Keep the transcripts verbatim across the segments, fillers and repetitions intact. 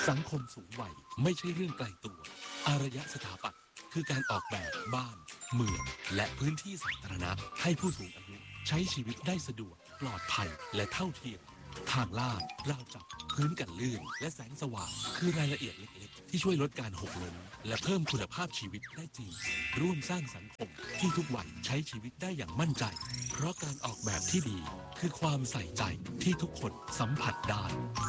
สังคมสูงวัยไม่ใช่เรื่องไกลตัวอารยสถาปัตย์คือการออกแบบบ้านเมืองและพื้นที่สาธารณะให้ผู้สูงอายุใช้ชีวิตได้สะดวกปลอดภัยและเท่าเทียมทางลาดราวจับพื้นกันลื่นและแสงสว่างคือรายละเอียดเล็กๆที่ช่วยลดการหกล้มและเพิ่มคุณภาพชีวิตได้จริงร่วมสร้างสังคมที่ทุกวัยใช้ชีวิตได้อย่างมั่นใจเพราะการออกแบบที่ดีคือความใส่ใจที่ทุกคนสัมผัสได้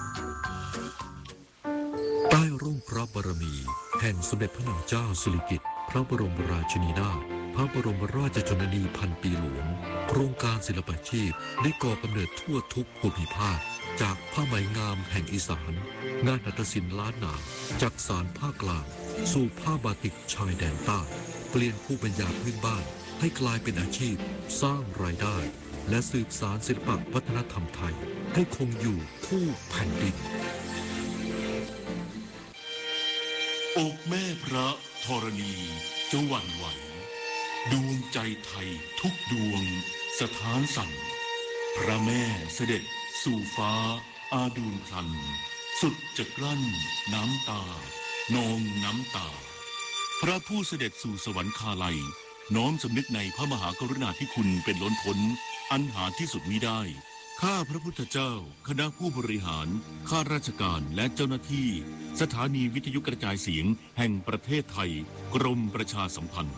ใต้ร่มพระบารมีแห่งสมเด็จพระนางเจ้าสิริกิติ์พระบรมราชินีนาถพระบรมราชชนนีพันปีหลวงโครงการศิลปาชีพได้ก่อกำเนิดทั่วทุกภูมิภาคจากผ้าไหมงามแห่งอีสานงานหัตถศิลป์ล้านนาจากสารภาคกลางสู่ผ้าบาติกชายแดนใต้เปลี่ยนภูมิปัญญาพื้นบ้านให้กลายเป็นอาชีพสร้างรายได้และสืบสานศิลปวัฒนธรรมไทยให้คงอยู่คู่แผ่นดินอกแม่พระธรณีจะหวั่นไหวดวงใจไทยทุกดวงสถานสั่นพระแม่เสด็จสู่ฟ้าอาดูลพลันสุดจะกลั้นน้ำตานองน้ำตาพระผู้เสด็จสู่สวรรคาลัยน้อมสำนึกในพระมหากรุณาธิคุณเป็นล้นพ้นอันหาที่สุดมิได้ข้าพระพุทธเจ้าคณะผู้บริหารข้าราชการและเจ้าหน้าที่สถานีวิทยุกระจายเสียงแห่งประเทศไทยกรมประชาสัมพันธ์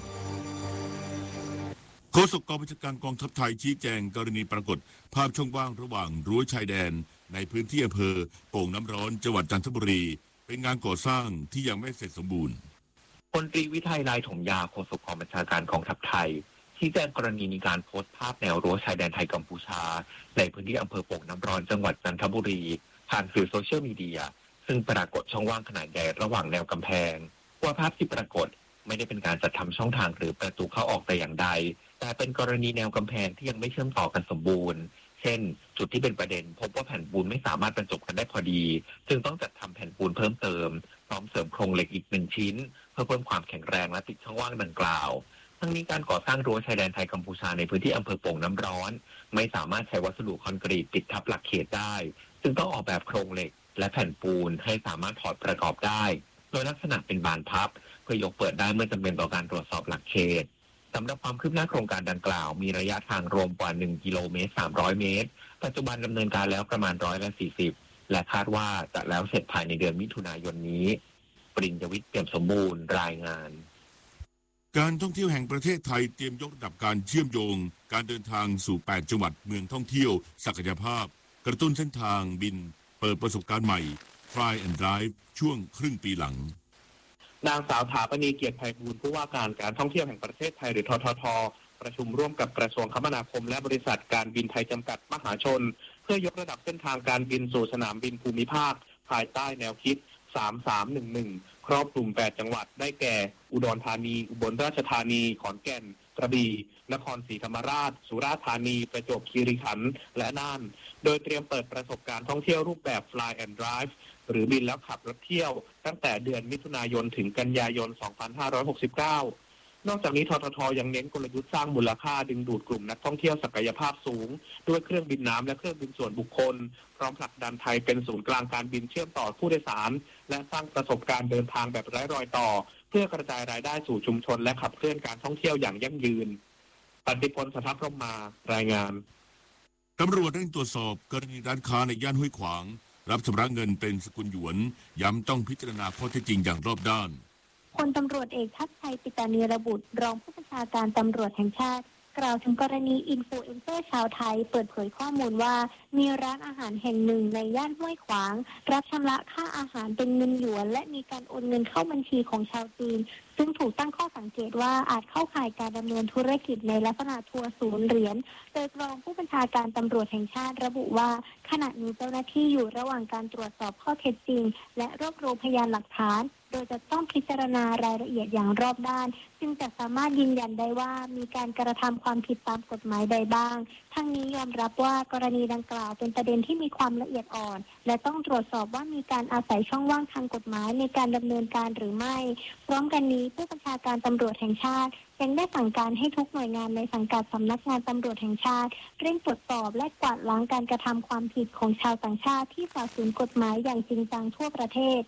โฆษกกองบัญชาการกองทัพไทยชี้แจงกรณีปรากฏภาพช่องว่างระหว่างรั้วชายแดนในพื้นที่อำเภอโป่งน้ำร้อนจังหวัดจันทบุรีเป็นงานก่อสร้างที่ยังไม่เสร็จสมบูรณ์พลตรีวิทัยลายถมยาโฆษกกองบัญชาการกองทัพไทยชี้แจงกรณีมีการโพสต์ภาพแนวรั้วชายแดนไทยกัมพูชาในพื้นที่อำเภอโป่งน้ำร้อนจังหวัดจันทบุรีผ่านสื่อโซเชียลมีเดียซึ่งปรากฏช่องว่างขนาดใหญ่ระหว่างแนวกำแพงว่าภาพที่ปรากฏไม่ได้เป็นการจัดทำช่องทางหรือประตูเข้าออกแต่อย่างใดแต่เป็นกรณีแนวกำแพงที่ยังไม่เชื่อมต่อกันสมบูรณ์เช่นจุดที่เป็นประเด็นพบว่าแผ่นปูนไม่สามารถบรรจบกันได้พอดีจึงต้องจัดทำแผ่นปูนเพิ่มเติมพร้อมเสริมโครงเหล็กอีกหนึ่งชิ้นเพื่อเพิ่มความแข็งแรงและติดช่องว่างดังกล่าวทั้งนี้การก่อสร้างรั้วชายแดนไทยกัมพูชาในพื้นที่อำเภอโป่งน้ำร้อนไม่สามารถใช้วัสดุคอนกรีตปิดทับหลักเขตได้จึงต้องออกแบบโครงเหล็กและแผ่นปูนให้สามารถถอดประกอบได้โดยลักษณะเป็นบานพับเพื่อยกเปิดได้เมื่อจำเป็นต่อการตรวจสอบหลักเขตสำหรับความคืบหน้าโครงการดังกล่าวมีระยะทางรวมกว่าหนึ่งกิโลเมตรสามร้อยเมตรปัจจุบันดำเนินการแล้วประมาณร้อยละสี่สิบและคาดว่าจะแล้วเสร็จภายในเดือนมิถุนายนนี้ปริญญวิทย์เปี่ยมสมบูรณ์รายงานการท่องเที่ยวแห่งประเทศไทยเตรียมยกระดับการเชื่อมโยงการเดินทางสู่แปดจังหวัดเมืองท่องเที่ยวศักยภาพกระตุ้นเส้นทางบินเปิดประสบการณ์ใหม่ Fly and Drive ช่วงครึ่งปีหลังนางสาวถาปณีเกียรติไพบูลย์ผู้ว่าการการท่องเที่ยวแห่งประเทศไทยหรือททท.ประชุมร่วมกับกระทรวงคมนาคมและบริษัทการบินไทยจำกัดมหาชนเพื่อยกระดับเส้นทางการบินสู่สนามบินภูมิภาคภายใต้แนวคิดสาม สาม หนึ่ง หนึ่งครอบคลุมแปดจังหวัดได้แก่อุดรธานีอุบลราชธานีขอนแก่นกระบี่นครศรีธรรมราชสุราษฎร์ธานีประจวบคีรีขันธ์และน่านโดยเตรียมเปิดประสบการณ์ท่องเที่ยวรูปแบบ Fly and Drive หรือบินแล้วขับรถเที่ยวตั้งแต่เดือนมิถุนายนถึงกันยายนสองพันห้าร้อยหกสิบเก้านอกจากนี้ททท.ยังเน้นกลยุทธ์สร้างมูลค่าดึงดูดกลุ่มนักท่องเที่ยวศักยภาพสูงด้วยเครื่องบินน้ำและเครื่องบินส่วนบุคคลพร้อมผลักดันไทยเป็นศูนย์กลางการบินเชื่อมต่อผู้โดยสารและสร้างประสบการณ์เดินทางแบบไร้รอยต่อเพื่อกระจายรายได้สู่ชุมชนและขับเคลื่อนการท่องเที่ยวอย่างยั่งยืนปฏิพล สทัพพรหมารายงานตำรวจเร่งตรวจสอบกรณีร้านค้าในย่านห้วยขวางรับชำระเงินเป็นสกุลหยวนย้ำต้องพิจารณาข้อเท็จจริงอย่างรอบด้านพลตำรวจเอกทัศชัยปิตานีระบุรองผู้บัญชาการตำรวจแห่งชาติกล่าวถึงกรณีอินฟลูเอนเซอร์ชาวไทยเปิดเผยข้อมูลว่ามีร้านอาหารแห่งหนึ่งในย่านห้วยขวางรับชำระค่าอาหารเป็นเงินหยวนและมีการโอนเงินเข้าบัญชีของชาวจีนซึ่งถูกตั้งข้อสังเกตว่าอาจเข้าข่ายการดำเนินธุรกิจในลักษณะทัวร์ศูนย์เหรียญโดยรองผู้บัญชาการตำรวจแห่งชาติระบุว่าขณะนี้เจ้าหน้าที่อยู่ระหว่างการตรวจสอบข้อเท็จจริงและรวบรวมพยานหลักฐานโดยจะต้องพิจารณารายละเอียดอย่างรอบด้านจึงจะสามารถยืนยันได้ว่ามีการกระทำความผิดตามกฎหมายใดบ้างทั้งนี้ยอมรับว่ากรณีดังกล่าวเป็นประเด็นที่มีความละเอียดอ่อนและต้องตรวจสอบว่ามีการอาศัยช่องว่างทางกฎหมายในการดำเนินการหรือไม่พร้อมกันนี้ผู้บัญชาการตำรวจแห่งชาติยังได้สั่งการให้ทุกหน่วยงานในสังกัดสำนักงานตำรวจแห่งชาติเร่งตรวจสอบและกวาดล้างการกระทำความผิดของชาวต่างชาติที่ฝ่าฝืนกฎหมายอย่างจริงจังทั่วประเทศ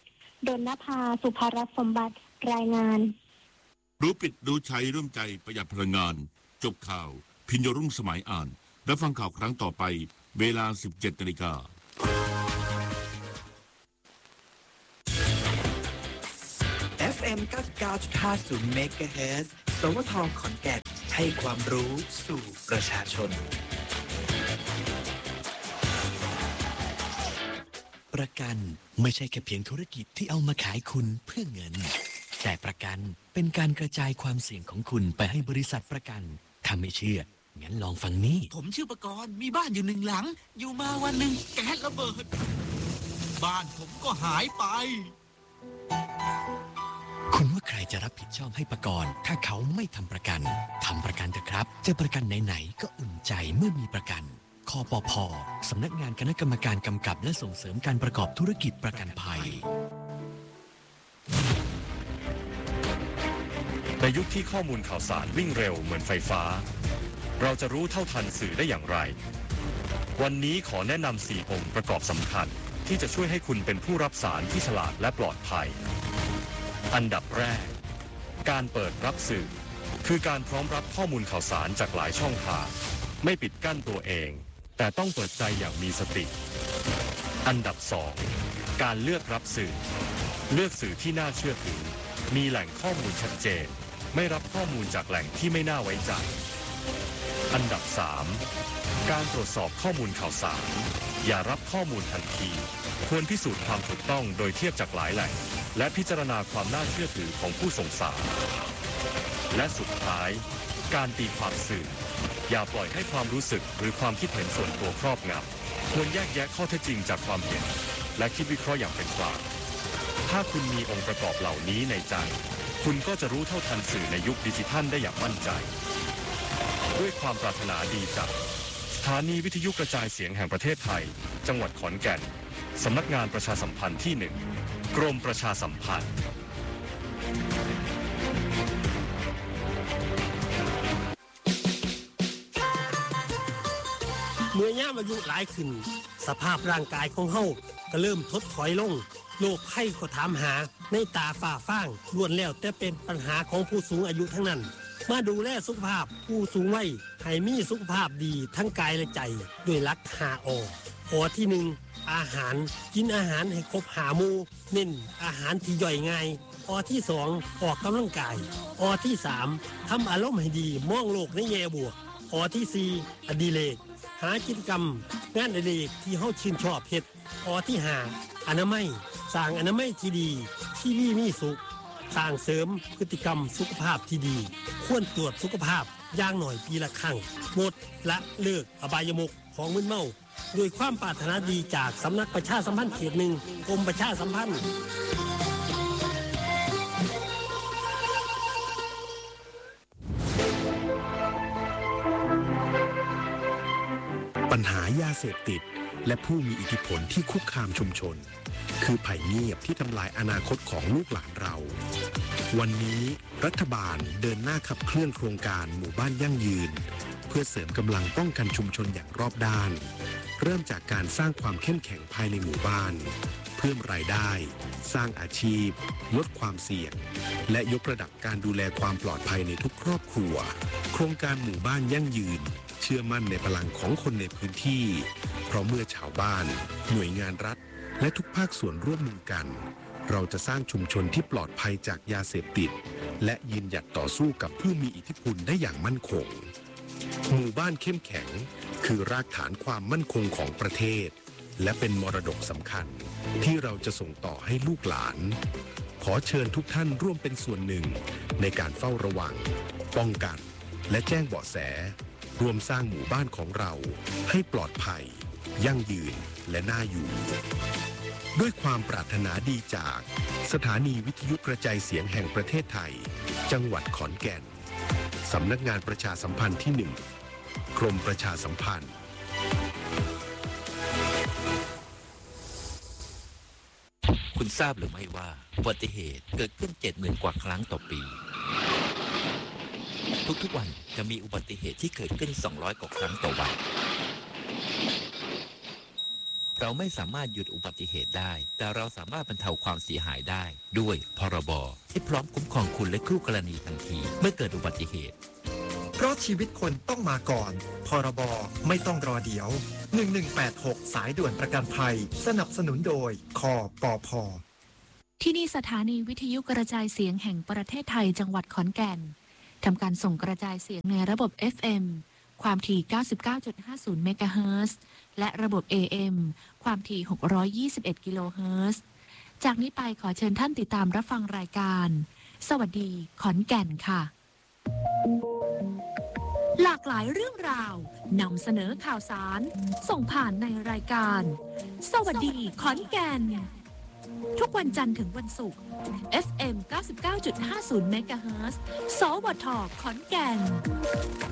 ดลนภาสุภรัตน์สมบัติรายงานรู้ปิดรู้ใช้ร่วมใจประหยัดพลังงานจบข่าวพิญโยรุ่งสมัยอ่านรับฟังข่าวครั้งต่อไปเวลา สิบเจ็ดนาฬิกาเอฟ เอ็ม เก้าสิบเก้าจุดห้าศูนย์ เมกะเฮิรตซ์ สวท ขอนแก่นให้ความรู้สู่ประชาชนประกันไม่ใช่แค่เพียงธุรกิจที่เอามาขายคุณเพื่อเงินแต่ประกันเป็นการกระจายความเสี่ยงของคุณไปให้บริษัทประกันถ้าไม่เชื่องั้นลองฟังนี้ผมชื่อประกรณ์มีบ้านอยู่หนึ่งหลังอยู่มาวันหนึ่งแก๊สระเบิดบ้านผมก็หายไปคุณว่าใครจะรับผิดชอบให้ประกรณ์ถ้าเขาไม่ทำประกันทำประกันเถอะครับจะประกันไหนๆก็อุ่นใจเมื่อมีประกันคปภ.สำนักงานคณะกรรมการกำกับและส่งเสริมการประกอบธุรกิจประกันภัยในยุคที่ข้อมูลข่าวสารวิ่งเร็วเหมือนไฟฟ้าเราจะรู้เท่าทันสื่อได้อย่างไรวันนี้ขอแนะนำสี่องค์ประกอบสำคัญที่จะช่วยให้คุณเป็นผู้รับสารที่ฉลาดและปลอดภัยอันดับแรกการเปิดรับสื่อคือการพร้อมรับข้อมูลข่าวสารจากหลายช่องทางไม่ปิดกั้นตัวเองแต่ต้องเปิดใจอย่างมีสติอันดับสองการเลือกรับสื่อเลือกสื่อที่น่าเชื่อถือมีแหล่งข้อมูลชัดเจนไม่รับข้อมูลจากแหล่งที่ไม่น่าไว้ใจอันดับสามการตรวจสอบข้อมูลข่าวสารอย่ารับข้อมูลทันทีควรพิสูจน์ความถูกต้องโดยเทียบจากหลายแหล่งและพิจารณาความน่าเชื่อถือของผู้ส่งสารและสุดท้ายการตีความสื่ออย่าปล่อยให้ความรู้สึกหรือความคิดเห็นส่วนตัวครอบงำควรแยกแยะข้อเท็จจริงจากความเห็นและคิดวิเคราะห์อย่างเป็นกลางถ้าคุณมีองค์ประกอบเหล่านี้ในใจคุณก็จะรู้เท่าทันสื่อในยุคดิจิทัลได้อย่างมั่นใจด้วยความปรารถนาดีจากสถานีวิทยุกระจายเสียงแห่งประเทศไทยจังหวัดขอนแก่นสำนักงานประชาสัมพันธ์ที่หนึ่งกรมประชาสัมพันธ์เมื่อย่ามอายุหลายขึ้นสภาพร่างกายของเฮาก็เริ่มทดถอยลงโรคไข้ก็ถามหาในตาฝ้าฟางล้วนแล้วแต่เป็นปัญหาของผู้สูงอายุทั้งนั้นมาดูแลสุขภาพผู้สูงวัยให้มีสุขภาพดีทั้งกายและใจด้วยหลักห้าออที่หนึ่งอาหารกินอาหารให้ครบห้าหมู่เน้นอาหารที่ย่อยง่ายอที่สองออกกำลังกายอที่สามทำอารมณ์ให้ดีมองโลกในแง่บวกอที่สี่อดิเรกหากิจกรรมงานอดิเรกที่เฮาชื่นชอบเฮ็ดอที่ห้าอนามัยสร้างอนามัยที่ดีที่มีมีสุขสร้างเสริมพฤติกรรมสุขภาพที่ดีควรตรวจสุขภาพอย่างหน่อยปีละครั้งงดละเลิกอบายมุขของมึนเมาด้วยความปรารถนาดีจากสำนักประชาสัมพันธ์เขตหนึ่งกรมประชาสัมพันธ์ปัญหายาเสพติดและผู้มีอิทธิพลที่คุกคามชุมชนคือภัยเงียบที่ทำลายอนาคตของลูกหลานเราวันนี้รัฐบาลเดินหน้าขับเคลื่อนโครงการหมู่บ้านยั่งยืนเพื่อเสริมกำลังป้องกันชุมชนอย่างรอบด้านเริ่มจากการสร้างความเข้มแข็งภายในหมู่บ้านเพิ่มรายได้สร้างอาชีพลดความเสี่ยงและยกระดับการดูแลความปลอดภัยในทุกครอบครัวโครงการหมู่บ้านยั่งยืนเชื่อมั่นในพลังของคนในพื้นที่เพราะเมื่อชาวบ้านหน่วยงานรัฐและทุกภาคส่วนร่วมมือกันเราจะสร้างชุมชนที่ปลอดภัยจากยาเสพติดและยืนหยัดต่อสู้กับผู้มีอิทธิพลได้อย่างมั่นคงหมู่บ้านเข้มแข็งคือรากฐานความมั่นคงของประเทศและเป็นมรดกสำคัญที่เราจะส่งต่อให้ลูกหลานขอเชิญทุกท่านร่วมเป็นส่วนหนึ่งในการเฝ้าระวังป้องกันและแจ้งเบาะแสรวมสร้างหมู่บ้านของเราให้ปลอดภัยยั่งยืนและน่าอยู่ด้วยความปรารถนาดีจากสถานีวิทยุกระจายเสียงแห่งประเทศไทยจังหวัดขอนแก่นสำนักงานประชาสัมพันธ์ที่หนึ่งกรมประชาสัมพันธ์คุณทราบหรือไม่ว่าอุบัติเหตุเกิดขึ้น เจ็ดหมื่น กว่าครั้งต่อปีทุกๆวันจะมีอุบัติเหตุที่เกิดขึ้นสองร้อยกว่าครั้งต่อวันเราไม่สามารถหยุดอุบัติเหตุได้ แต่เราสามารถบรรเทาความเสียหายได้ ด้วยพรบที่พร้อมคุ้มครองคุณและคู่กรณีทันทีเมื่อเกิดอุบัติเหตุเพราะชีวิตคนต้องมาก่อนพรบไม่ต้องรอเดี๋ยวหนึ่งหนึ่งแปดหกสายด่วนประกันภัยสนับสนุนโดยคปพ. ที่นี่สถานีวิทยุกระจายเสียงแห่งประเทศไทยจังหวัดขอนแก่นทำการส่งกระจายเสียงในระบบ เอฟ เอ็ม ความถี่ เก้าสิบเก้าจุดห้าศูนย์ เมกะเฮิรตซ์และระบบ เอ เอ็ม ความถี่ หกร้อยยี่สิบเอ็ด กิโลเฮิรตซ์จากนี้ไปขอเชิญท่านติดตามรับฟังรายการสวัสดีขอนแก่นค่ะหลากหลายเรื่องราวนำเสนอข่าวสารส่งผ่านในรายการสวัสดีขอนแก่นทุกวันจันทร์ถึงวันศุกร์ เอฟ เอ็ม เก้าสิบเก้าจุดห้าศูนย์ เมกะเฮิรตซ์ สวท ขอนแก่น